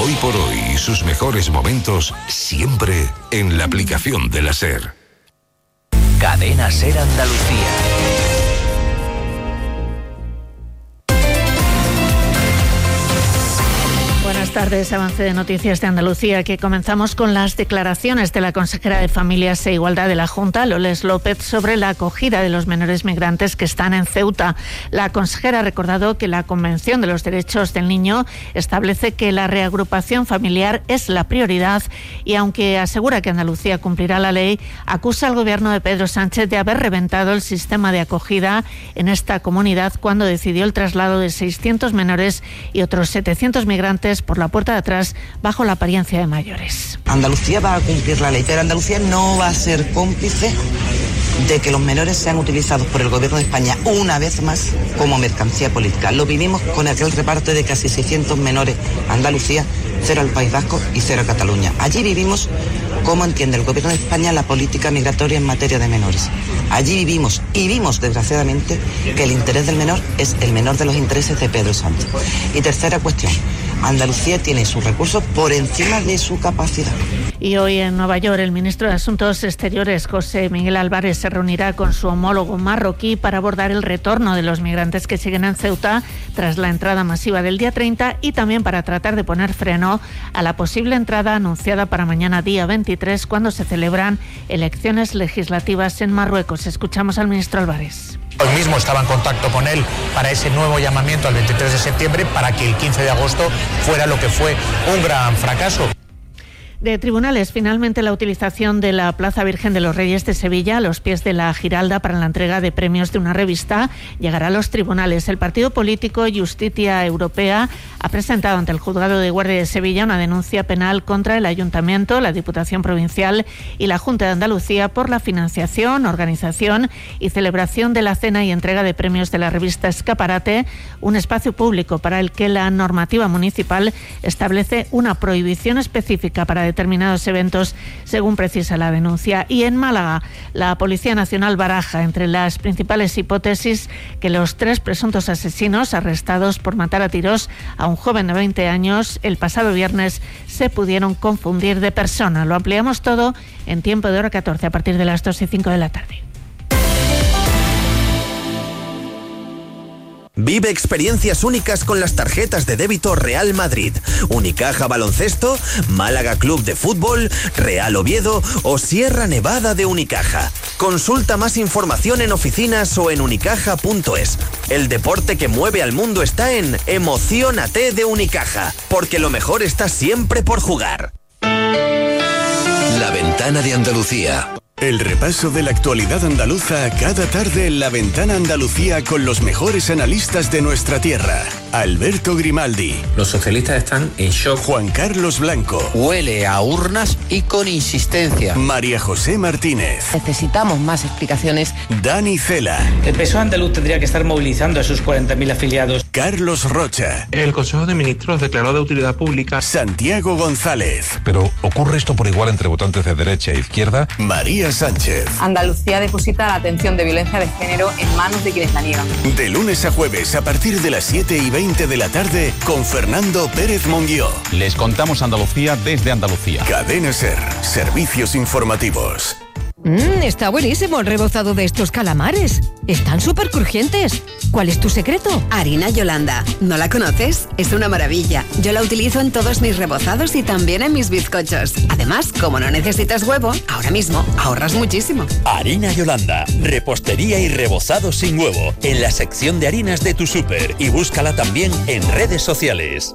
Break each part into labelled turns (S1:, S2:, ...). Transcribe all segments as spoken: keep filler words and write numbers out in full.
S1: Hoy por hoy y sus mejores momentos siempre en la aplicación de la SER.
S2: Cadena SER Andalucía.
S3: Buenas tardes, avance de noticias de Andalucía, que comenzamos con las declaraciones de la consejera de Familias e Igualdad de la Junta, Loles López, sobre la acogida de los menores migrantes que están en Ceuta. La consejera ha recordado que la Convención de los Derechos del Niño establece que la reagrupación familiar es la prioridad y, aunque asegura que Andalucía cumplirá la ley, acusa al gobierno de Pedro Sánchez de haber reventado el sistema de acogida en esta comunidad cuando decidió el traslado de seiscientos menores y otros setecientos migrantes por la puerta de atrás bajo la apariencia de mayores.
S4: Andalucía va a cumplir la ley, pero Andalucía no va a ser cómplice de que los menores sean utilizados por el gobierno de España una vez más como mercancía política. Lo vivimos con aquel reparto de casi seiscientos menores a Andalucía, cero al País Vasco y cero a Cataluña. Allí vivimos cómo entiende el gobierno de España la política migratoria en materia de menores. Allí vivimos y vimos, desgraciadamente, que el interés del menor es el menor de los intereses de Pedro Sánchez. Y tercera cuestión, Andalucía tiene sus recursos por encima de su capacidad.
S3: Y hoy en Nueva York el ministro de Asuntos Exteriores, José Miguel Álvarez, se reunirá con su homólogo marroquí para abordar el retorno de los migrantes que siguen en Ceuta tras la entrada masiva del día treinta y también para tratar de poner freno a la posible entrada anunciada para mañana día veintitrés, cuando se celebran elecciones legislativas en Marruecos. Escuchamos al ministro Álvarez.
S5: Hoy mismo estaba en contacto con él para ese nuevo llamamiento al veintitrés de septiembre para que el quince de agosto fuera lo que fue un gran fracaso.
S3: De tribunales, finalmente la utilización de la Plaza Virgen de los Reyes de Sevilla a los pies de la Giralda para la entrega de premios de una revista llegará a los tribunales. El partido político Justicia Europea ha presentado ante el Juzgado de Guardia de Sevilla una denuncia penal contra el Ayuntamiento, la Diputación Provincial y la Junta de Andalucía por la financiación, organización y celebración de la cena y entrega de premios de la revista Escaparate, un espacio público para el que la normativa municipal establece una prohibición específica para determinados eventos, según precisa la denuncia. Y en Málaga, la Policía Nacional baraja entre las principales hipótesis que los tres presuntos asesinos arrestados por matar a tiros a un joven de veinte años el pasado viernes se pudieron confundir de persona. Lo ampliamos todo en Tiempo de Hora catorce a partir de las dos y cinco de la tarde.
S6: Vive experiencias únicas con las tarjetas de débito Real Madrid, Unicaja Baloncesto, Málaga Club de Fútbol, Real Oviedo o Sierra Nevada de Unicaja. Consulta más información en oficinas o en unicaja punto es. El deporte que mueve al mundo está en Emociónate de Unicaja, porque lo mejor está siempre por jugar.
S1: La Ventana de Andalucía.
S7: El repaso de la actualidad andaluza cada tarde en La Ventana Andalucía con los mejores analistas de nuestra tierra. Alberto Grimaldi.
S8: Los socialistas están en shock.
S7: Juan Carlos Blanco.
S9: Huele a urnas y con insistencia.
S7: María José Martínez.
S10: Necesitamos más explicaciones.
S7: Dani Cela.
S11: El P S O E andaluz tendría que estar movilizando a sus cuarenta mil afiliados.
S7: Carlos Rocha.
S12: El Consejo de Ministros declaró de utilidad pública.
S7: Santiago González.
S13: Pero ¿ocurre esto por igual entre votantes de derecha e izquierda?
S7: María Sánchez.
S14: Andalucía deposita la atención de violencia de género en manos de quienes la niegan.
S7: De lunes a jueves a partir de las siete y veinte de la tarde con Fernando Pérez Monguió.
S15: Les contamos Andalucía desde Andalucía.
S7: Cadena SER. Servicios informativos.
S16: Mmm, está buenísimo el rebozado de estos calamares. Están súper crujientes. ¿Cuál es tu secreto?
S17: Harina Yolanda. ¿No la conoces? Es una maravilla. Yo la utilizo en todos mis rebozados y también en mis bizcochos. Además, como no necesitas huevo, ahora mismo ahorras muchísimo.
S18: Harina Yolanda. Repostería y rebozado sin huevo. En la sección de harinas de tu súper. Y búscala también en redes sociales.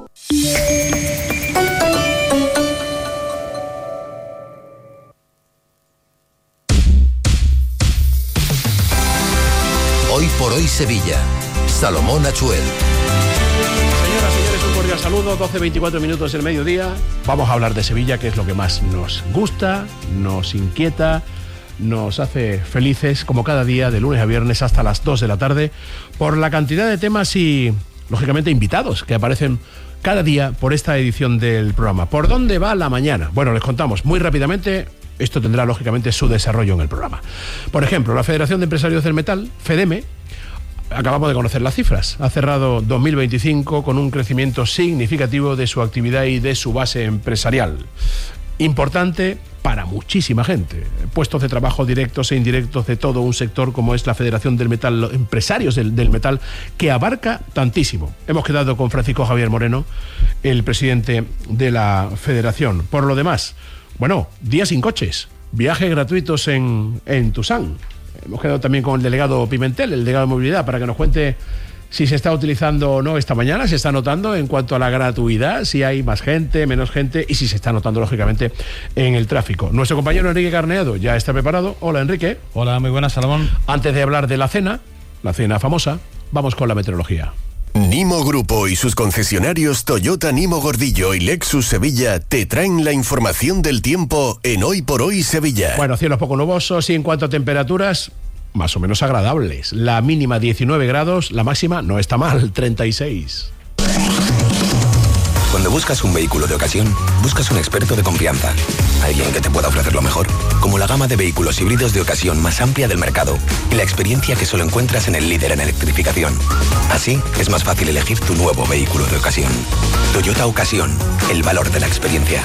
S1: Hoy por hoy Sevilla. Salomón Achuel.
S19: Señoras, señores, un cordial saludo. doce veinticuatro minutos del mediodía. Vamos a hablar de Sevilla, que es lo que más nos gusta, nos inquieta, nos hace felices, como cada día, de lunes a viernes hasta las dos de la tarde, por la cantidad de temas y, lógicamente, invitados que aparecen cada día por esta edición del programa. ¿Por dónde va la mañana? Bueno, les contamos muy rápidamente. Esto tendrá, lógicamente, su desarrollo en el programa. Por ejemplo, la Federación de Empresarios del Metal, FEDEME, acabamos de conocer las cifras. Ha cerrado dos mil veinticinco con un crecimiento significativo de su actividad y de su base empresarial. Importante para muchísima gente. Puestos de trabajo directos e indirectos de todo un sector como es la Federación del Metal, los empresarios del, del metal, que abarca tantísimo. Hemos quedado con Francisco Javier Moreno, el presidente de la Federación. Por lo demás, bueno, día sin coches, viajes gratuitos en, en Tusán. Hemos quedado también con el delegado Pimentel, el delegado de movilidad, para que nos cuente si se está utilizando o no esta mañana, se está notando en cuanto a la gratuidad, si hay más gente, menos gente y si se está notando, lógicamente, en el tráfico. Nuestro compañero Enrique Carneado ya está preparado. Hola, Enrique.
S20: Hola, muy buenas, Salomón.
S19: Antes de hablar de la cena, la cena famosa, vamos con la meteorología.
S7: Nimo Grupo y sus concesionarios Toyota Nimo Gordillo y Lexus Sevilla te traen la información del tiempo en Hoy por Hoy Sevilla.
S19: Bueno, cielos poco nubosos y en cuanto a temperaturas, más o menos agradables. La mínima diecinueve grados, la máxima no está mal, treinta y seis.
S1: Cuando buscas un vehículo de ocasión, buscas un experto de confianza. Alguien que te pueda ofrecer lo mejor, como la gama de vehículos híbridos de ocasión más amplia del mercado y la experiencia que solo encuentras en el líder en electrificación. Así es más fácil elegir tu nuevo vehículo de ocasión. Toyota Ocasión, el valor de la experiencia.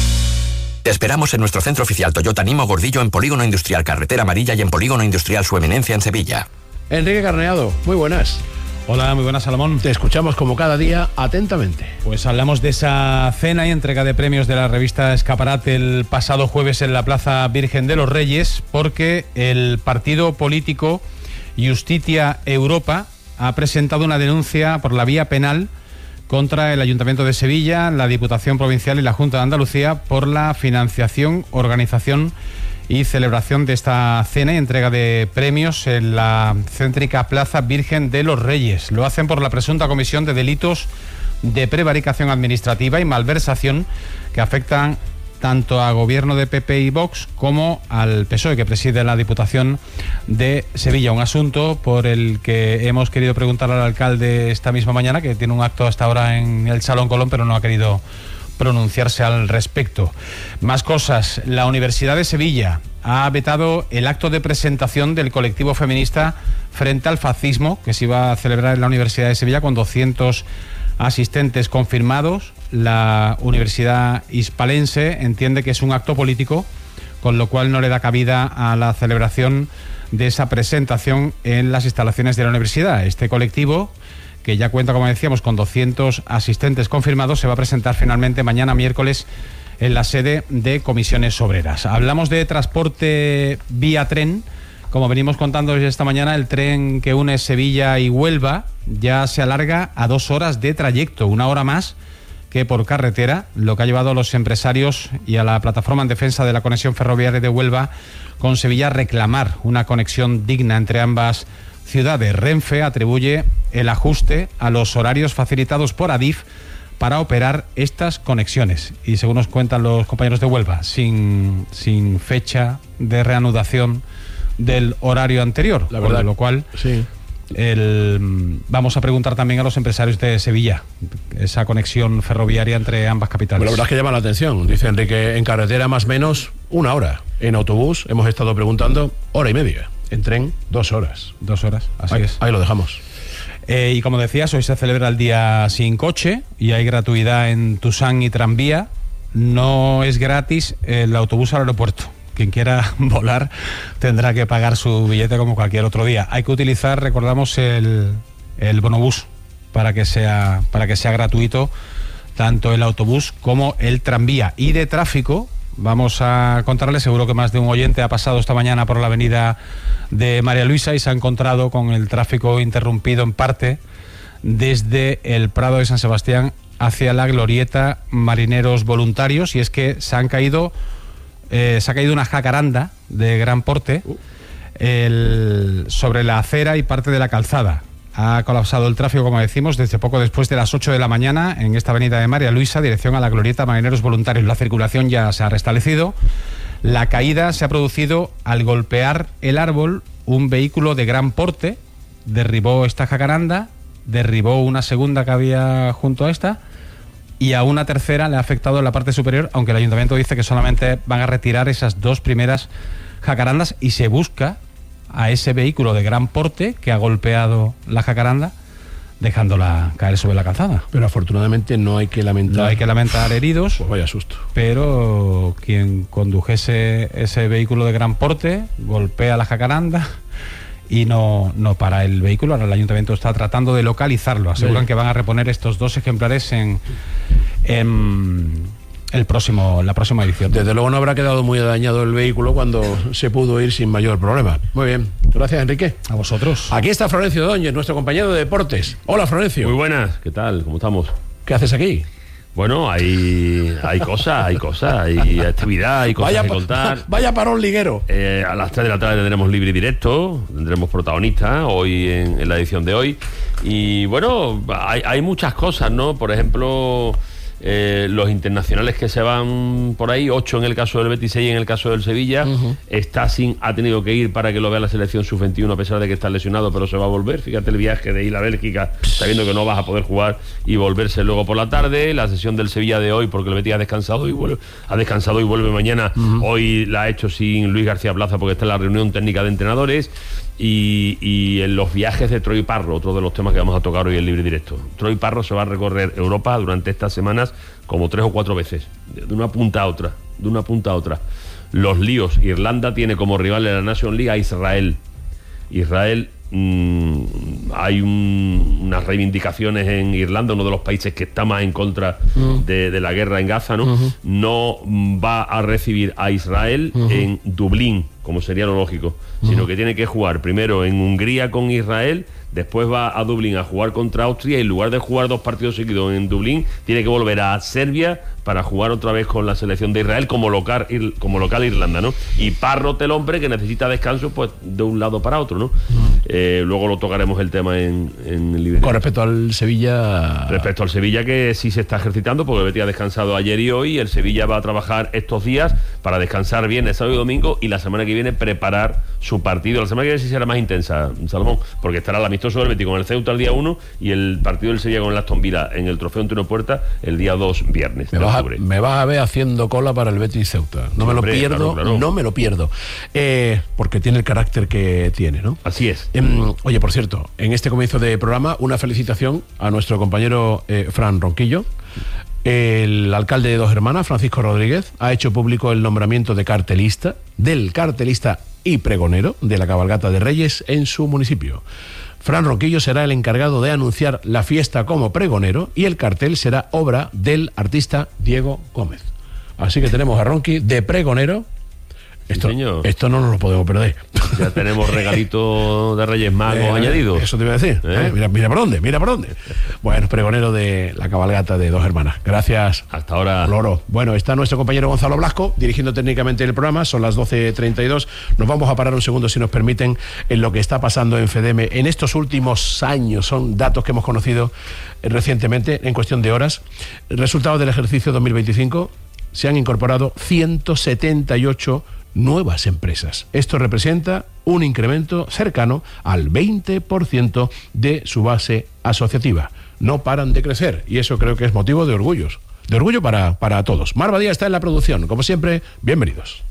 S21: Te esperamos en nuestro centro oficial Toyota Nimo Gordillo en Polígono Industrial Carretera Amarilla y en Polígono Industrial Su Eminencia en Sevilla.
S19: Enrique Carneado, muy buenas.
S20: Hola, muy buenas, Salomón.
S19: Te escuchamos como cada día atentamente.
S20: Pues hablamos de esa cena y entrega de premios de la revista Escaparate el pasado jueves en la Plaza Virgen de los Reyes, porque el partido político Justitia Europa ha presentado una denuncia por la vía penal contra el Ayuntamiento de Sevilla, la Diputación Provincial y la Junta de Andalucía por la financiación, organización y celebración de esta cena y entrega de premios en la céntrica Plaza Virgen de los Reyes. Lo hacen por la presunta comisión de delitos de prevaricación administrativa y malversación que afectan tanto a gobierno de P P y Vox como al P S O E, que preside la Diputación de Sevilla. Un asunto por el que hemos querido preguntar al alcalde esta misma mañana, que tiene un acto hasta ahora en el Salón Colón, pero no ha querido pronunciarse al respecto. Más cosas. La Universidad de Sevilla ha vetado el acto de presentación del colectivo feminista Frente al Fascismo, que se iba a celebrar en la Universidad de Sevilla con doscientos asistentes confirmados. La Universidad Hispalense entiende que es un acto político, con lo cual no le da cabida a la celebración de esa presentación en las instalaciones de la universidad. Este colectivo, que ya cuenta, como decíamos, con doscientos asistentes confirmados, se va a presentar finalmente mañana miércoles en la sede de Comisiones Obreras. Hablamos de transporte vía tren. Como venimos contando desde esta mañana, el tren que une Sevilla y Huelva ya se alarga a dos horas de trayecto, una hora más que por carretera, lo que ha llevado a los empresarios y a la plataforma en defensa de la conexión ferroviaria de Huelva con Sevilla a reclamar una conexión digna entre ambas ciudades. Renfe atribuye el ajuste a los horarios facilitados por Adif para operar estas conexiones. Y según nos cuentan los compañeros de Huelva, sin, sin fecha de reanudación del horario anterior, la verdad, con lo cual sí. el, vamos a preguntar también a los empresarios de Sevilla esa conexión ferroviaria entre ambas capitales.
S19: Bueno, la verdad es que llama la atención. Dice Enrique, en carretera más o menos una hora, en autobús hemos estado preguntando hora y media, en tren dos horas.
S20: Dos horas, así
S19: ahí,
S20: es.
S19: Ahí lo dejamos.
S20: Eh, y como decías, hoy se celebra el día sin coche y hay gratuidad en Tusán y tranvía. No es gratis el autobús al aeropuerto. Quien quiera volar tendrá que pagar su billete como cualquier otro día. Hay que utilizar, recordamos, el, el bonobús para que sea, para que sea gratuito tanto el autobús como el tranvía. Y de tráfico, vamos a contarles, seguro que más de un oyente ha pasado esta mañana por la avenida de María Luisa y se ha encontrado con el tráfico interrumpido en parte desde el Prado de San Sebastián hacia la glorieta Marineros Voluntarios, y es que se han caído Eh, se ha caído una jacaranda de gran porte el, sobre la acera y parte de la calzada. Ha colapsado el tráfico, como decimos, desde poco después de las ocho de la mañana en esta avenida de María Luisa, dirección a la glorieta Marineros Voluntarios. La circulación ya se ha restablecido. La caída se ha producido al golpear el árbol un vehículo de gran porte. Derribó esta jacaranda, derribó una segunda que había junto a esta, y a una tercera le ha afectado en la parte superior, aunque el ayuntamiento dice que solamente van a retirar esas dos primeras jacarandas y se busca a ese vehículo de gran porte que ha golpeado la jacaranda, dejándola caer sobre la calzada.
S19: Pero afortunadamente no hay que lamentar...
S20: No hay que lamentar heridos.
S19: Pues vaya susto.
S20: Pero quien condujese ese vehículo de gran porte golpea la jacaranda y no, no para el vehículo. Ahora el ayuntamiento está tratando de localizarlo. Aseguran sí. que van a reponer estos dos ejemplares en, en el próximo, la próxima edición.
S19: Desde luego no habrá quedado muy dañado el vehículo cuando se pudo ir sin mayor problema. Muy bien. Gracias, Enrique.
S20: A vosotros.
S19: Aquí está Florencio Doñez, nuestro compañero de deportes. Hola, Florencio.
S2: Muy buenas. ¿Qué tal? ¿Cómo estamos?
S19: ¿Qué haces aquí?
S2: Bueno, hay, hay cosas, hay cosas, hay actividad, hay cosas
S19: vaya,
S2: que contar.
S19: Vaya parón liguero.
S2: Eh, a las tres de la tarde tendremos libre y directo, tendremos protagonistas hoy en, en la edición de hoy. Y bueno, hay, hay muchas cosas, ¿no? Por ejemplo, eh, los internacionales que se van por ahí, ocho en el caso del Betis, seis en el caso del Sevilla. Uh-huh. Stacing ha tenido que ir para que lo vea la selección sub veintiuno a pesar de que está lesionado, pero se va a volver. Fíjate el viaje de ir a Bélgica, sabiendo que no vas a poder jugar y volverse luego por la tarde. La sesión del Sevilla de hoy, porque el Betis ha descansado y vuelve, ha descansado y vuelve mañana. Uh-huh. Hoy la ha hecho sin Luis García Plaza porque está en la reunión técnica de entrenadores. Y, y en los viajes de Troy Parro, otro de los temas que vamos a tocar hoy en Libre Directo. Troy Parro se va a recorrer Europa durante estas semanas como tres o cuatro veces, de una punta a otra, de una punta a otra. Los líos. Irlanda tiene como rival en la Nation League a Israel. Israel, mmm, hay un, unas reivindicaciones en Irlanda, uno de los países que está más en contra uh-huh. de, de la guerra en Gaza, ¿no? Uh-huh. No va a recibir a Israel uh-huh. en Dublín, como sería lo lógico, uh-huh. sino que tiene que jugar primero en Hungría con Israel, después va a Dublín a jugar contra Austria y en lugar de jugar dos partidos seguidos en Dublín, tiene que volver a Serbia para jugar otra vez con la selección de Israel como local, como local Irlanda, ¿no? Y Parro, el hombre que necesita descanso pues de un lado para otro, ¿no? Uh-huh. Eh, luego lo tocaremos el tema en, en el libre.
S19: Con respecto al Sevilla...
S2: Respecto al Sevilla, que sí se está ejercitando, porque el Betis ha descansado ayer y hoy, el Sevilla va a trabajar estos días para descansar viernes, sábado y domingo, y la semana que viene preparar su partido. La semana que viene sí será más intensa, Salomón, porque estará el amistoso del Betis con el Ceuta el día uno y el partido del Sevilla con el Aston Villa en el Trofeo Antonio Puerta el día dos, viernes.
S19: Me vas, a, me vas a ver haciendo cola para el Betis Ceuta. No sí, me lo hombre, pierdo, claro, claro. no me lo pierdo. Eh, porque tiene el carácter que tiene, ¿no?
S2: Así es.
S19: Eh, oye, por cierto, en este comienzo de programa, una felicitación a nuestro compañero eh, Fran Ronquillo. El alcalde de Dos Hermanas, Francisco Rodríguez, ha hecho público el nombramiento de cartelista, del cartelista y pregonero de la cabalgata de Reyes en su municipio. Fran Ronquillo será el encargado de anunciar la fiesta como pregonero y el cartel será obra del artista Diego Gómez. Así que tenemos a Ronqui de pregonero. Esto, sí, esto no nos lo podemos perder.
S2: Ya tenemos regalito de Reyes Magos eh, añadidos.
S19: Eso te iba a decir. ¿Eh? ¿Eh? Mira, mira por dónde, mira por dónde. Bueno, pregonero de la cabalgata de Dos Hermanas. Gracias.
S2: Hasta ahora.
S19: Loro. Bueno, está nuestro compañero Gonzalo Blasco dirigiendo técnicamente el programa. Son las doce treinta y dos. Nos vamos a parar un segundo, si nos permiten, en lo que está pasando en FEDEME en estos últimos años. Son datos que hemos conocido recientemente, en cuestión de horas. Resultados del ejercicio dos mil veinticinco. Se han incorporado ciento setenta y ocho nuevas empresas. Esto representa un incremento cercano al veinte por ciento de su base asociativa. No paran de crecer y eso creo que es motivo de orgullos, de orgullo para, para todos. Mar Badía está en la producción. Como siempre, bienvenidos.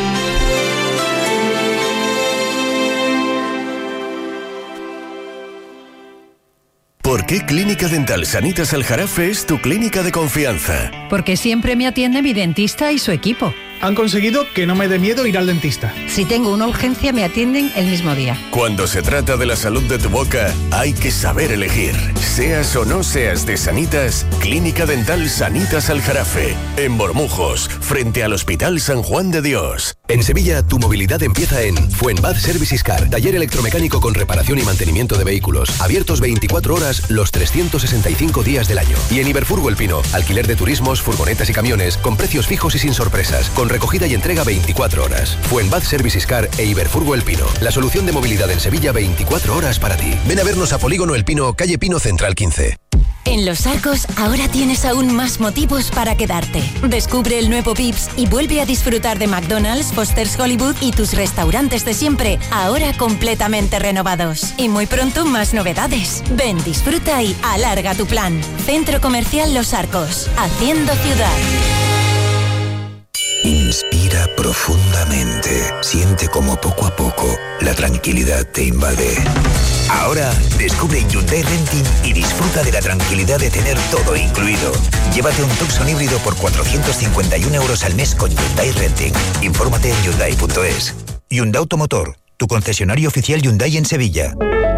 S7: ¿Por qué Clínica Dental Sanitas Aljarafe es tu clínica de confianza?
S16: Porque siempre me atiende mi dentista y su equipo.
S22: Han conseguido que no me dé miedo ir al dentista.
S16: Si tengo una urgencia, me atienden el mismo día.
S7: Cuando se trata de la salud de tu boca, hay que saber elegir. Seas o no seas de Sanitas, Clínica Dental Sanitas Aljarafe, en Bormujos, frente al Hospital San Juan de Dios.
S1: En Sevilla, tu movilidad empieza en Fuenbad Services Car, taller electromecánico con reparación y mantenimiento de vehículos, abiertos veinticuatro horas los trescientos sesenta y cinco días del año. Y en Iberfurgo El Pino, alquiler de turismos, furgonetas y camiones, con precios fijos y sin sorpresas, con recogida y entrega veinticuatro horas. Fuenbad Services Car e Iberfurgo El Pino, la solución de movilidad en Sevilla veinticuatro horas para ti. Ven a vernos a Polígono El Pino, calle Pino Central quince.
S23: En Los Arcos ahora tienes aún más motivos para quedarte. Descubre el nuevo Vips y vuelve a disfrutar de McDonald's, Foster's Hollywood y tus restaurantes de siempre, ahora completamente renovados. Y muy pronto más novedades. Ven, disfruta y alarga tu plan. Centro Comercial Los Arcos, haciendo ciudad.
S3: Inspira profundamente. Siente como poco a poco la tranquilidad te invade. Ahora descubre Hyundai Renting y disfruta de la tranquilidad de tener todo incluido. Llévate un Tucson híbrido por cuatrocientos cincuenta y un euros al mes con Hyundai Renting. Infórmate en Hyundai punto es. Hyundai Automotor, tu concesionario oficial Hyundai en Sevilla.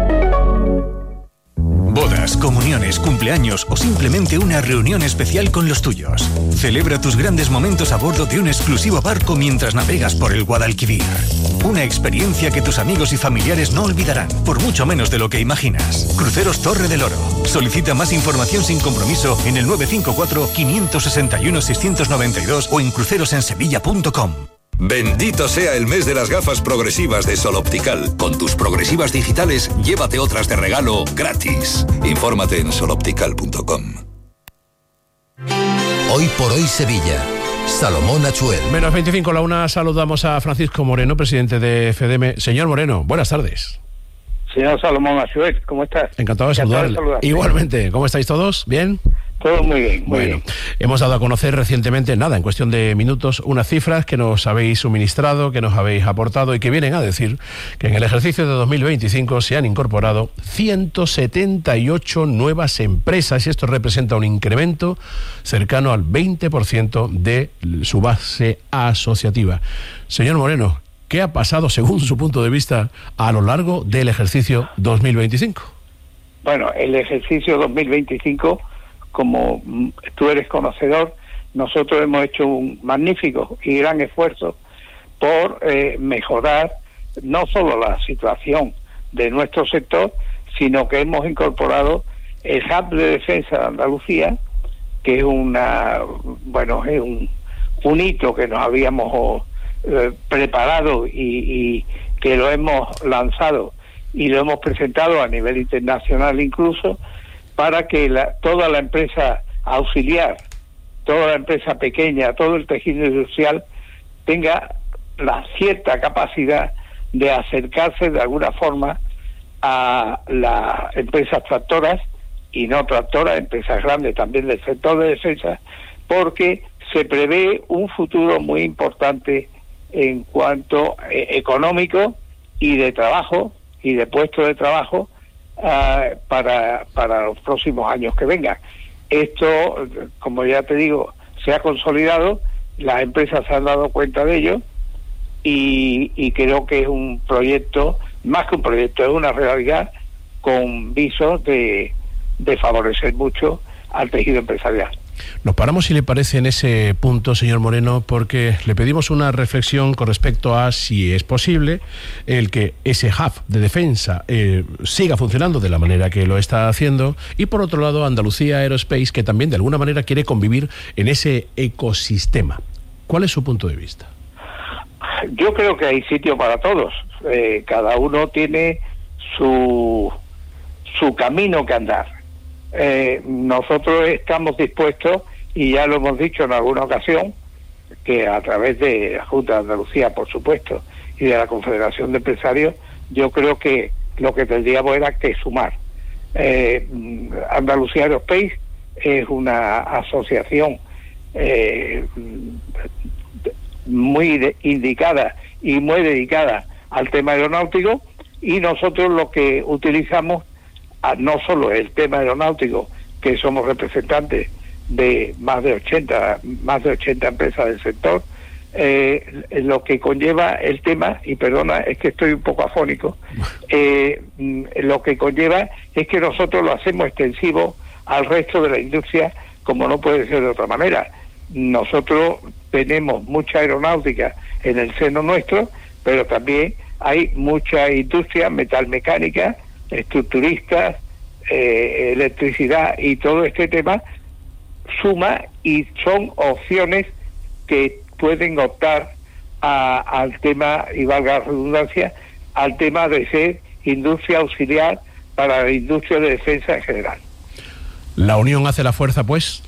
S4: Bodas, comuniones, cumpleaños o simplemente una reunión especial con los tuyos. Celebra tus grandes momentos a bordo de un exclusivo barco mientras navegas por el Guadalquivir. Una experiencia que tus amigos y familiares no olvidarán, por mucho menos de lo que imaginas. Cruceros Torre del Oro. Solicita más información sin compromiso en el nueve cinco cuatro, cinco seis uno, seis nueve dos o en crucerosensevilla punto com.
S5: Bendito sea el mes de las gafas progresivas de Sol Optical. Con tus progresivas digitales, llévate otras de regalo gratis. Infórmate en sol optical punto com.
S24: Hoy por hoy Sevilla. Salomón Achuel.
S19: Menos veinticinco la una, saludamos a Francisco Moreno, presidente de FEDEME. Señor Moreno, buenas tardes.
S25: Señor Salomón Achuel, ¿cómo estás?
S19: Encantado de saludarle. Igualmente, ¿cómo estáis todos? ¿Bien?
S25: Todo muy bien, muy
S19: bueno,
S25: bien.
S19: Hemos dado a conocer recientemente, nada, en cuestión de minutos, unas cifras que nos habéis suministrado, que nos habéis aportado y que vienen a decir que en el ejercicio de dos mil veinticinco se han incorporado ciento setenta y ocho nuevas empresas y esto representa un incremento cercano al veinte por ciento de su base asociativa. Señor Moreno, ¿qué ha pasado según su punto de vista a lo largo del ejercicio dos mil veinticinco?
S25: Bueno, el ejercicio dos mil veinticinco, como tú eres conocedor, nosotros hemos hecho un magnífico y gran esfuerzo por eh, mejorar no solo la situación de nuestro sector, sino que hemos incorporado el Hub de Defensa de Andalucía, que es una, bueno, es un, un hito que nos habíamos eh, preparado y, y que lo hemos lanzado y lo hemos presentado a nivel internacional incluso, para que la, toda la empresa auxiliar, toda la empresa pequeña, todo el tejido industrial tenga la cierta capacidad de acercarse de alguna forma a las empresas tractoras y no tractoras, empresas grandes también del sector de defensa, porque se prevé un futuro muy importante en cuanto eh, económico y de trabajo y de puestos de trabajo Uh, para para los próximos años que vengan. Esto, como ya te digo, se ha consolidado, las empresas se han dado cuenta de ello y, y creo que es un proyecto, más que un proyecto, es una realidad con visos de, de favorecer mucho al tejido empresarial.
S19: Nos paramos, si le parece, en ese punto, señor Moreno, porque le pedimos una reflexión con respecto a si es posible el que ese hub de defensa eh, siga funcionando de la manera que lo está haciendo y, por otro lado, Andalucía Aerospace, que también de alguna manera quiere convivir en ese ecosistema. ¿Cuál es su punto de vista?
S25: Yo creo que hay sitio para todos. Eh, cada uno tiene su, su camino que andar. Eh, nosotros estamos dispuestos, y ya lo hemos dicho en alguna ocasión, que a través de la Junta de Andalucía, por supuesto, y de la Confederación de Empresarios, yo creo que lo que tendríamos era que sumar. Eh, Andalucía Aerospace es una asociación eh, muy de, indicada y muy dedicada al tema aeronáutico, y nosotros lo que utilizamos no solo el tema aeronáutico, que somos representantes de más de ochenta, más de ochenta empresas del sector, eh, lo que conlleva el tema, y perdona, es que estoy un poco afónico, eh, lo que conlleva es que nosotros lo hacemos extensivo al resto de la industria, como no puede ser de otra manera. Nosotros tenemos mucha aeronáutica en el seno nuestro, pero también hay mucha industria metalmecánica, estructuristas, eh, electricidad, y todo este tema suma y son opciones que pueden optar a, al tema, y valga la redundancia, al tema de ser industria auxiliar para la industria de defensa en general.
S19: ¿La unión hace la fuerza, pues?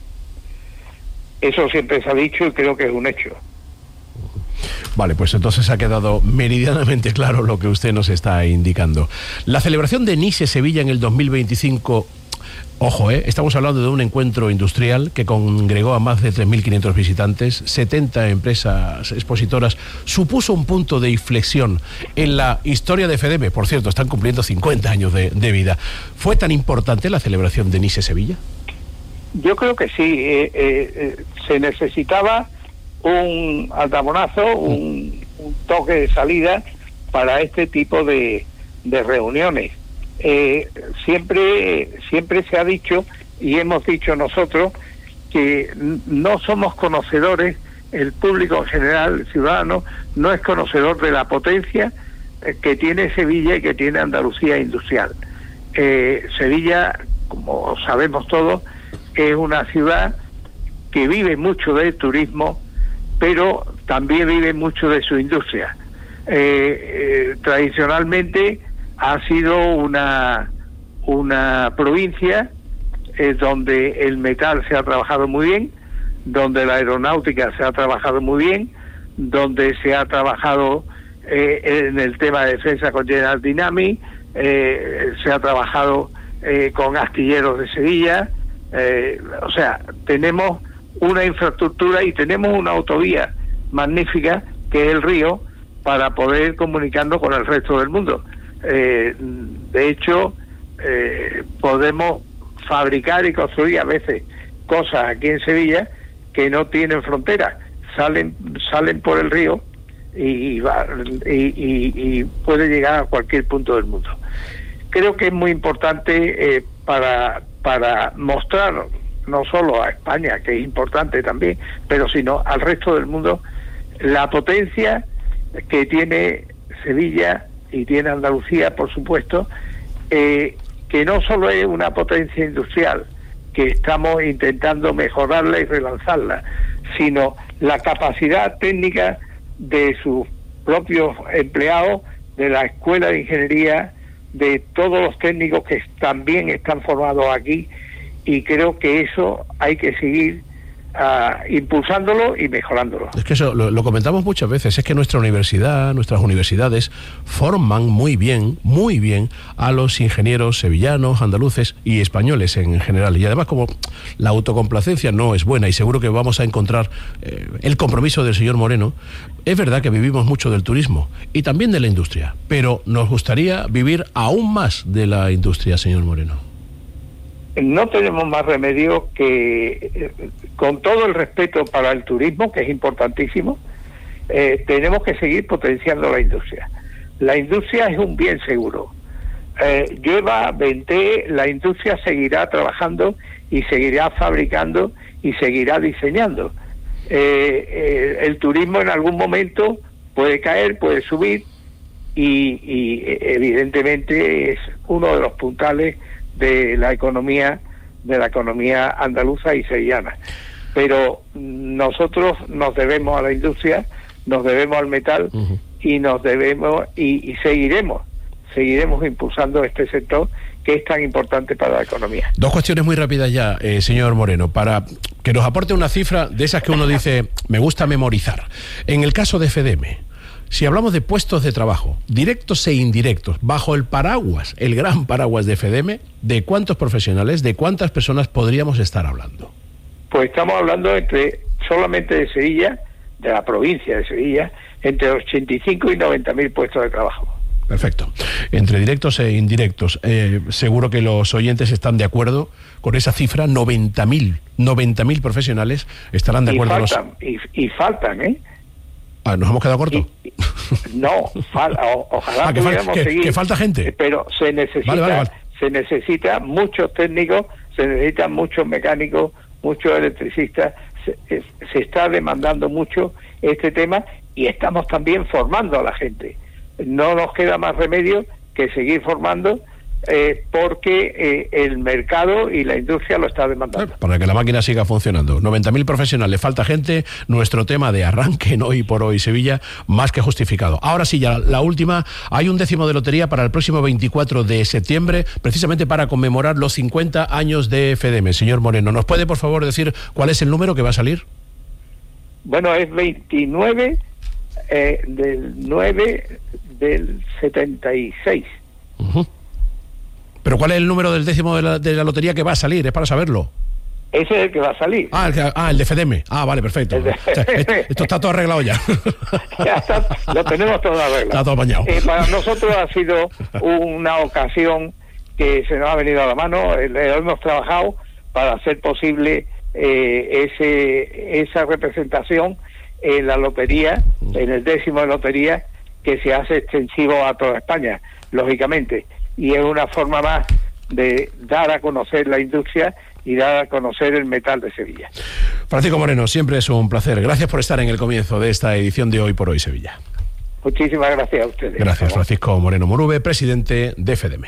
S25: Eso siempre se ha dicho y creo que es un hecho.
S19: Vale, pues entonces ha quedado meridianamente claro lo que usted nos está indicando. La celebración de Nice Sevilla en el dos mil veinticinco Ojo, ¿eh? Estamos hablando de un encuentro industrial que congregó a más de tres mil quinientos visitantes, setenta empresas expositoras. Supuso un punto de inflexión en la historia de FEDEME. Por cierto, están cumpliendo cincuenta años de, de vida. ¿Fue tan importante la celebración de Nice Sevilla?
S25: Yo creo que sí. Eh, eh, se necesitaba un aldabonazo, un, un toque de salida para este tipo de, de reuniones. Eh, siempre siempre se ha dicho, y hemos dicho nosotros, que no somos conocedores, el público en general, el ciudadano, no es conocedor de la potencia que tiene Sevilla y que tiene Andalucía industrial. Eh, Sevilla, como sabemos todos, es una ciudad que vive mucho del turismo, pero también vive mucho de su industria. Eh, eh, tradicionalmente ha sido una una provincia eh, donde el metal se ha trabajado muy bien, donde la aeronáutica se ha trabajado muy bien, donde se ha trabajado eh, en el tema de defensa con General Dynamics, eh, se ha trabajado eh, con Astilleros de Sevilla, eh, o sea, tenemos una infraestructura y tenemos una autovía magnífica que es el río para poder comunicarnos con el resto del mundo. Eh, de hecho, eh, podemos fabricar y construir a veces cosas aquí en Sevilla que no tienen fronteras, salen salen por el río y, va, y, y, y puede llegar a cualquier punto del mundo. Creo que es muy importante eh, para para mostrar no solo a España, que es importante también, pero sino al resto del mundo, la potencia que tiene Sevilla y tiene Andalucía, por supuesto, eh, que no solo es una potencia industrial, que estamos intentando mejorarla y relanzarla, sino la capacidad técnica de sus propios empleados, de la Escuela de Ingeniería, de todos los técnicos que también están formados aquí, y creo que eso hay que seguir Uh, impulsándolo y mejorándolo.
S19: Es que eso lo, lo comentamos muchas veces, es que nuestra universidad, nuestras universidades forman muy bien, muy bien a los ingenieros sevillanos, andaluces y españoles en general. Y además, como la autocomplacencia no es buena y seguro que vamos a encontrar eh, el compromiso del señor Moreno, es verdad que vivimos mucho del turismo y también de la industria, pero nos gustaría vivir aún más de la industria, señor Moreno.
S25: No tenemos más remedio que, eh, con todo el respeto para el turismo, que es importantísimo, eh, tenemos que seguir potenciando la industria. La industria es un bien seguro. Eh, llueva, vente, la industria seguirá trabajando y seguirá fabricando y seguirá diseñando. Eh, eh, el turismo en algún momento puede caer, puede subir y, y evidentemente es uno de los puntales de la economía de la economía andaluza y sevillana, pero nosotros nos debemos a la industria, nos debemos al metal, uh-huh. y nos debemos y, y seguiremos seguiremos impulsando este sector que es tan importante para la economía.
S19: Dos cuestiones muy rápidas ya, eh, señor Moreno, para que nos aporte una cifra de esas que uno dice me gusta memorizar. En el caso de FEDEME, si hablamos de puestos de trabajo, directos e indirectos, bajo el paraguas, el gran paraguas de FEDEME, ¿de cuántos profesionales, de cuántas personas podríamos estar hablando?
S25: Pues estamos hablando entre, solamente de Sevilla, de la provincia de Sevilla, entre ochenta y cinco y noventa mil puestos de trabajo.
S19: Perfecto. Entre directos e indirectos, eh, seguro que los oyentes están de acuerdo con esa cifra, noventa mil profesionales estarán de
S25: y
S19: acuerdo.
S25: Faltan, los... y, y faltan, ¿eh?
S19: Ah, ¿nos hemos quedado cortos?
S25: No, fal, o, ojalá
S19: ah, que, fal, que,
S25: seguir,
S19: que falta gente.
S25: Pero se necesita,
S19: vale, vale, vale.
S25: se necesita muchos técnicos, se necesitan muchos mecánicos, muchos electricistas, se, se está demandando mucho este tema y estamos también formando a la gente. No nos queda más remedio que seguir formando eh, porque eh, el mercado y la industria lo está demandando.
S19: Para que la máquina siga funcionando. noventa mil profesionales, falta gente, nuestro tema de arranque en Hoy por Hoy Sevilla, más que justificado. Ahora sí, ya la última, hay un décimo de lotería para el próximo veinticuatro de septiembre, precisamente para conmemorar los cincuenta años de FEDEME. Señor Moreno, ¿nos puede por favor decir cuál es el número que va a salir?
S25: Bueno, es veintinueve eh, del nueve del setenta y seis.
S19: Uh-huh. ¿Pero cuál es el número del décimo de la, de la lotería que va a salir? Es para saberlo.
S25: Ese es el que va a salir.
S19: Ah, el, que, ah, el de FEDEME. Ah, vale, perfecto.
S25: De...
S19: O sea, esto, esto está todo arreglado ya.
S25: Ya está, lo tenemos todo arreglado.
S19: Está todo apañado.
S25: Eh, para nosotros ha sido una ocasión que se nos ha venido a la mano. Eh, hemos trabajado para hacer posible eh, ese esa representación en la lotería, en el décimo de lotería, que se hace extensivo a toda España, lógicamente. Y es una forma más de dar a conocer la industria y dar a conocer el metal de Sevilla.
S19: Francisco Moreno, siempre es un placer. Gracias por estar en el comienzo de esta edición de Hoy por Hoy Sevilla.
S25: Muchísimas gracias a ustedes.
S19: Gracias, Francisco Moreno Murube, presidente de FEDEME.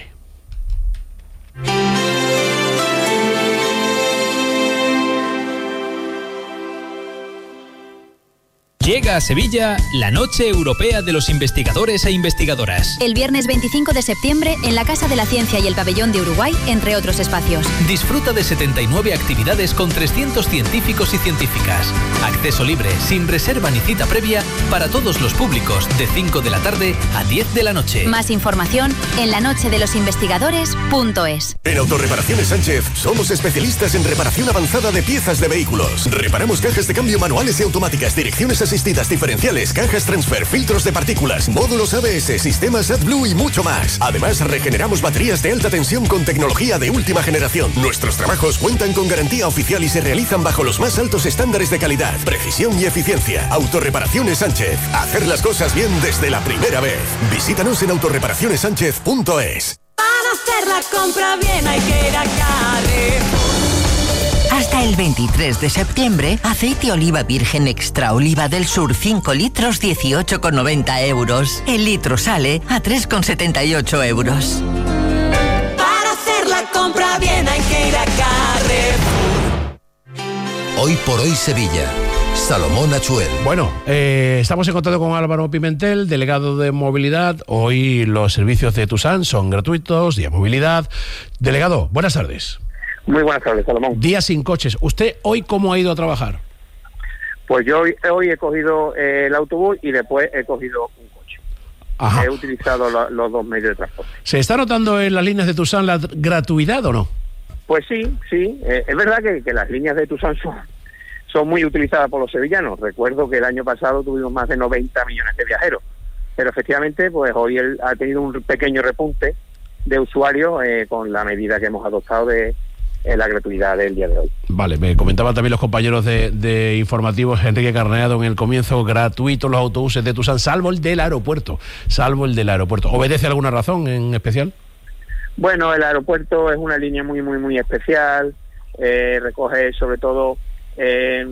S6: Llega a Sevilla la Noche Europea de los Investigadores e Investigadoras.
S23: El viernes veinticinco de septiembre en la Casa de la Ciencia y el Pabellón de Uruguay, entre otros espacios.
S6: Disfruta de setenta y nueve actividades con trescientos científicos y científicas. Acceso libre, sin reserva ni cita previa, para todos los públicos, de cinco de la tarde a diez de la noche.
S23: Más información en la noche de los investigadores punto es.
S7: En Autorreparaciones Sánchez somos especialistas en reparación avanzada de piezas de vehículos. Reparamos cajas de cambio manuales y automáticas, direcciones asistidas, diferenciales, cajas transfer, filtros de partículas, módulos A B S, sistemas AdBlue y mucho más. Además, regeneramos baterías de alta tensión con tecnología de última generación. Nuestros trabajos cuentan con garantía oficial y se realizan bajo los más altos estándares de calidad, precisión y eficiencia. Autorreparaciones Sánchez. Hacer las cosas bien desde la primera vez. Visítanos en autorreparaciones sánchez punto es.
S8: Para hacer la compra bien hay que ir a Carrefour.
S9: Hasta el veintitrés de septiembre, aceite oliva virgen extra oliva del sur cinco litros dieciocho con noventa euros. El litro sale a tres con setenta y ocho euros.
S8: Para hacer la compra bien hay que ir a Carrefour.
S24: Hoy por Hoy Sevilla. Salomón Achuel.
S19: Bueno, eh, estamos en contacto con Álvaro Pimentel, delegado de movilidad. Hoy los servicios de Tusán son gratuitos, día de movilidad. Delegado, buenas tardes.
S10: Muy buenas tardes, Salomón.
S19: Día sin coches. ¿Usted hoy cómo ha ido a trabajar?
S10: Pues yo hoy, hoy he cogido eh, el autobús y después he cogido un coche. Ajá. He utilizado lo, los dos medios de transporte.
S19: ¿Se está notando en las líneas de Tusán la gratuidad o no?
S10: Pues sí, sí. Eh, es verdad que, que las líneas de Tusán son, son muy utilizadas por los sevillanos. Recuerdo que el año pasado tuvimos más de noventa millones de viajeros. Pero efectivamente, pues hoy él ha tenido un pequeño repunte de usuarios eh, con la medida que hemos adoptado de la gratuidad del día de hoy.
S19: Vale, me comentaban también los compañeros de, de informativos, Enrique Carneado, en el comienzo, gratuitos los autobuses de Tusán, salvo el del aeropuerto, salvo el del aeropuerto. ¿Obedece alguna razón en especial?
S10: Bueno, el aeropuerto es una línea muy, muy, muy especial, eh, recoge sobre todo eh,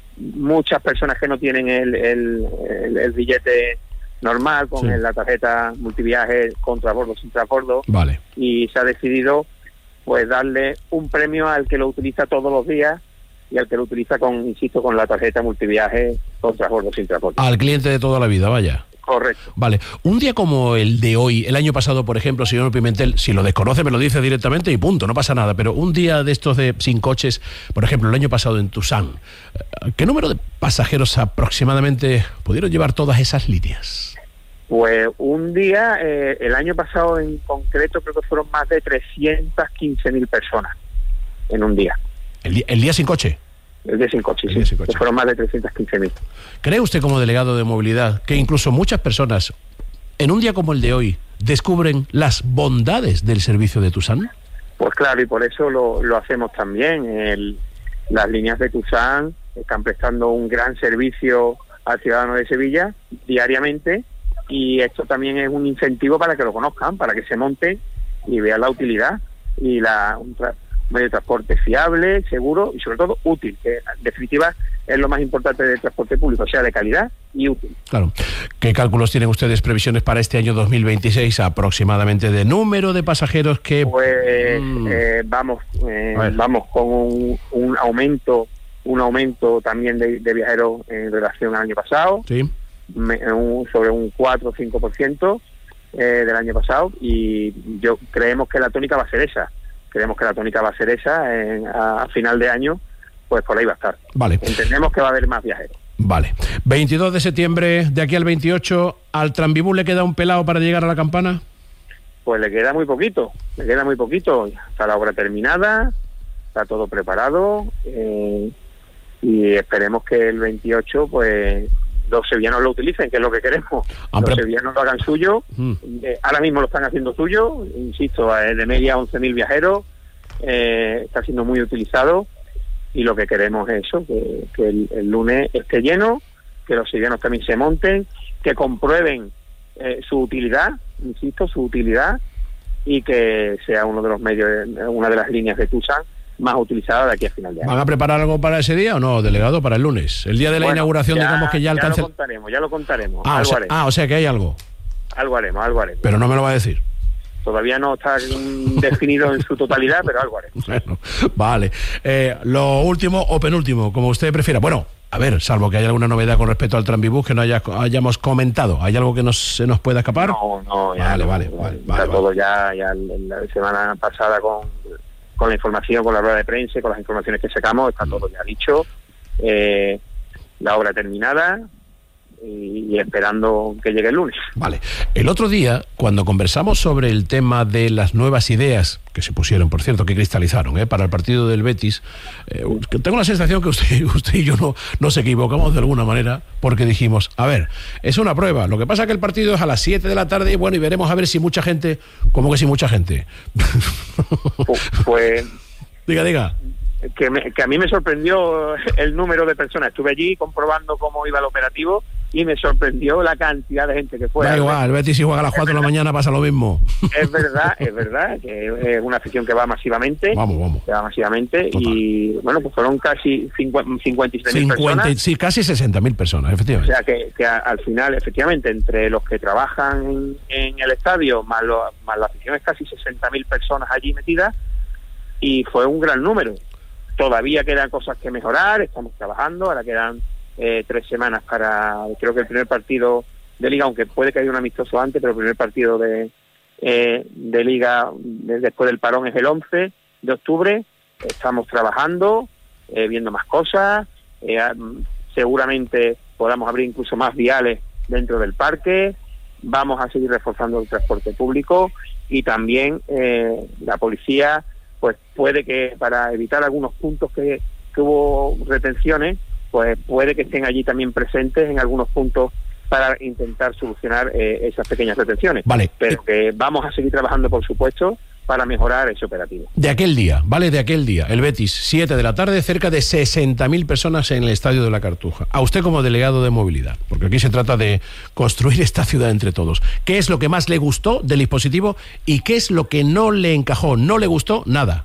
S10: muchas personas que no tienen el, el, el, el billete normal, con sí. la tarjeta multiviaje con transbordo, sin transbordo,
S19: vale.
S10: Y se ha decidido pues darle un premio al que lo utiliza todos los días y al que lo utiliza con, insisto, con la tarjeta multiviaje con transbordo, sin transbordo.
S19: Al cliente de toda la vida, vaya.
S10: Correcto.
S19: Vale. Un día como el de hoy, el año pasado, por ejemplo, señor Pimentel, si lo desconoce me lo dice directamente y punto, no pasa nada, pero un día de estos de sin coches, por ejemplo, el año pasado en Tusán, ¿qué número de pasajeros aproximadamente pudieron llevar todas esas líneas?
S10: Pues un día, eh, el año pasado en concreto, creo que fueron más de trescientas quince mil personas en un día.
S19: ¿El día, el día sin coche?
S10: El día sin coche,
S19: el
S10: sí.
S19: Día sin coche.
S10: Fueron más de trescientas quince mil.
S19: ¿Cree usted, como delegado de movilidad, que incluso muchas personas, en un día como el de hoy, descubren las bondades del servicio de Tusán?
S10: Pues claro, y por eso lo, lo hacemos también. El, las líneas de Tusán están prestando un gran servicio al ciudadano de Sevilla diariamente, y esto también es un incentivo para que lo conozcan, para que se monten y vean la utilidad y la un, tra- un medio de transporte fiable, seguro y sobre todo útil, que en definitiva es lo más importante del transporte público, o sea, de calidad y útil.
S19: Claro. ¿Qué cálculos tienen ustedes, previsiones para este año dos mil veintiséis aproximadamente de número de pasajeros que...?
S10: Pues mm. eh, vamos eh, vamos con un, un aumento un aumento también de, de viajeros en relación al año pasado.
S19: Sí.
S10: Me, un, sobre un cuatro o cinco por ciento eh, del año pasado, y yo creemos que la tónica va a ser esa. Creemos que la tónica va a ser esa en, a, a final de año, pues por ahí va a estar.
S19: Vale.
S10: Entendemos que va a haber más viajeros.
S19: Vale. veintidós de septiembre, de aquí al veintiocho, ¿al Tranvibú le queda un pelado para llegar a la Campana?
S10: pues le queda muy poquito, le queda muy poquito. Está la obra terminada, está todo preparado, eh, y esperemos que el veintiocho, pues, los sevillanos lo utilicen, que es lo que queremos. Los sevillanos lo hagan suyo. Mm. Eh, ahora mismo lo están haciendo suyo, insisto, eh, de media once mil viajeros, eh, está siendo muy utilizado, y lo que queremos es eso, que, que el, el lunes esté lleno, que los sevillanos también se monten, que comprueben eh, su utilidad, insisto, su utilidad, y que sea uno de los medios, una de las líneas de Tusam más utilizada de aquí a final de año.
S19: ¿Van a preparar algo para ese día o no, delegado, para el lunes? El día de la bueno, inauguración, ya, digamos que ya alcance...
S10: Ya lo contaremos, ya lo contaremos.
S19: Ah,
S10: algo
S19: o sea,
S10: haremos.
S19: ah, o sea que hay algo.
S10: Algo haremos, algo haremos.
S19: Pero no me lo va a decir.
S10: Todavía no está definido en su totalidad, pero algo haremos.
S19: Bueno, vale. Eh, lo último o penúltimo, como usted prefiera. Bueno, a ver, salvo que haya alguna novedad con respecto al tranvibús que no haya, hayamos comentado. ¿Hay algo que nos, se nos pueda escapar?
S10: No, no. Ya
S19: vale,
S10: no,
S19: vale,
S10: ya,
S19: vale.
S10: Está
S19: vale,
S10: todo
S19: vale.
S10: ya, ya la semana pasada con... con la información, con la rueda de prensa, con las informaciones que sacamos, está todo ya dicho, eh, la obra terminada, y, y esperando que llegue el lunes.
S19: Vale. El otro día, cuando conversamos sobre el tema de las nuevas ideas que se pusieron, por cierto, que cristalizaron ¿eh? para el partido del Betis, eh, tengo la sensación que usted, usted y yo no, nos equivocamos de alguna manera, porque dijimos, a ver, es una prueba, lo que pasa es que el partido es a las siete de la tarde, y bueno, y veremos a ver si mucha gente, ¿cómo que si mucha gente?
S10: Pues...
S19: diga, diga.
S10: Que, me, que a mí me sorprendió el número de personas. Estuve allí comprobando cómo iba el operativo y me sorprendió la cantidad de gente que fue.
S19: Da igual, el Betis si juega a las cuatro de la mañana pasa lo mismo.
S10: Es verdad, es verdad, que es una afición que va masivamente.
S19: Vamos, vamos.
S10: Que va masivamente. Total. Y bueno, pues fueron casi cincuenta y tres mil
S19: personas. Sí, casi sesenta mil personas, efectivamente.
S10: O sea que, que al final, efectivamente, entre los que trabajan en, en el estadio, más, lo, más la afición, es casi sesenta mil personas allí metidas, y fue un gran número. Todavía quedan cosas que mejorar, estamos trabajando, ahora quedan eh, tres semanas para, creo que el primer partido de Liga, aunque puede que haya un amistoso antes, pero el primer partido de, eh, de Liga de, después del parón es el once de octubre, estamos trabajando, eh, viendo más cosas, eh, seguramente podamos abrir incluso más viales dentro del parque, vamos a seguir reforzando el transporte público, y también eh, la policía, pues puede que para evitar algunos puntos que, que hubo retenciones, pues puede que estén allí también presentes en algunos puntos para intentar solucionar eh, esas pequeñas retenciones.
S19: Vale.
S10: Pero que vamos a seguir trabajando, por supuesto, para mejorar ese operativo.
S19: De aquel día, ¿vale? De aquel día, el Betis, siete de la tarde, cerca de sesenta mil personas en el Estadio de la Cartuja. A usted como delegado de movilidad, porque aquí se trata de construir esta ciudad entre todos. ¿Qué es lo que más le gustó del dispositivo y qué es lo que no le encajó, no le gustó nada?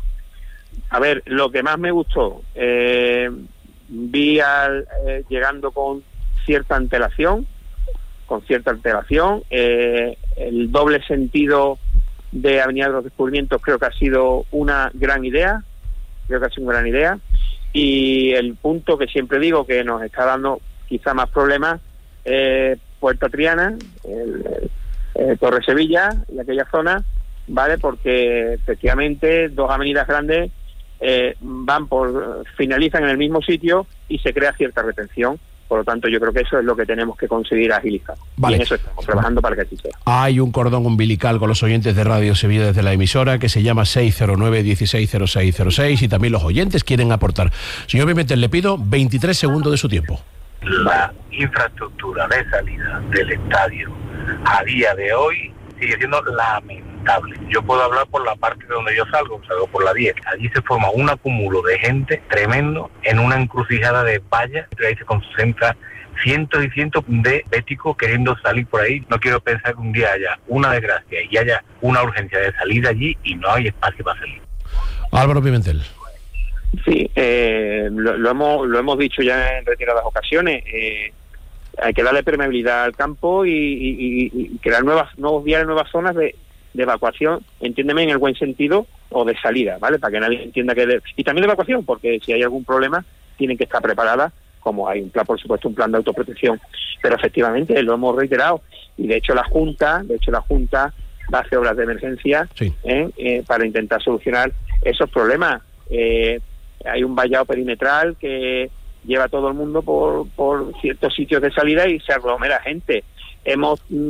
S10: A ver, lo que más me gustó, eh, vi al, eh, llegando con cierta antelación, con cierta antelación, eh, el doble sentido de Avenida de los Descubrimientos creo que ha sido una gran idea, creo que ha sido una gran idea, y el punto que siempre digo que nos está dando quizá más problemas, eh, Puerta Triana, el, el Torre Sevilla y aquella zona, ¿vale? Porque efectivamente dos avenidas grandes eh, van por, finalizan en el mismo sitio y se crea cierta retención. Por lo tanto, yo creo que eso es lo que tenemos que conseguir agilizar.
S19: Vale.
S10: Y en eso estamos trabajando para que así sea.
S19: Hay un cordón umbilical con los oyentes de Radio Sevilla desde la emisora que se llama seis cero nueve, dieciséis cero seis cero seis, y también los oyentes quieren aportar. Señor Pimentel, le pido veintitrés segundos de su tiempo.
S11: La infraestructura de salida del estadio a día de hoy sigue siendo lamentable. Yo puedo hablar por la parte de donde yo salgo, salgo por la diez. Allí se forma un acúmulo de gente tremendo en una encrucijada de vallas, y ahí se concentra cientos y cientos de béticos queriendo salir por ahí. No quiero pensar que un día haya una desgracia y haya una urgencia de salida allí y no hay espacio para salir.
S19: Álvaro Pimentel.
S10: Sí, eh, lo, lo hemos lo hemos dicho ya en retiradas ocasiones. Eh, hay que darle permeabilidad al campo y, y, y crear nuevas nuevos viales, nuevas zonas de, de evacuación, entiéndeme, en el buen sentido, o de salida, ¿vale? Para que nadie entienda que... De, y también de evacuación, porque si hay algún problema, tienen que estar preparadas, como hay un plan, por supuesto, un plan de autoprotección. Pero efectivamente, lo hemos reiterado, y de hecho la Junta, de hecho la Junta va a hacer obras de emergencia
S19: sí.
S10: ¿eh? Eh, para intentar solucionar esos problemas. Eh, hay un vallado perimetral que lleva a todo el mundo por, por ciertos sitios de salida y se aglomera gente. Hemos mm,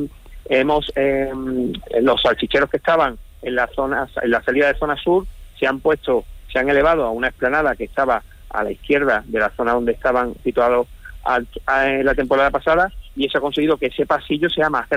S10: hemos eh, los salchicheros que estaban en la zona, en la salida de zona sur, se han puesto, se han elevado a una explanada que estaba a la izquierda de la zona donde estaban situados al, a, en la temporada pasada, y eso ha conseguido que ese pasillo sea más grande.